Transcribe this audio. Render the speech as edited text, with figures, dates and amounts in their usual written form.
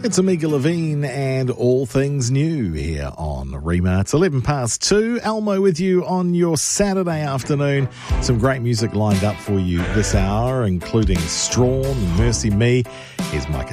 It's Amiga Levine and All Things New here on Rima. It's 11 past 2. Elmo with you on your Saturday afternoon. Some great music lined up for you this hour, including Strawn and Mercy Me. Here's Micah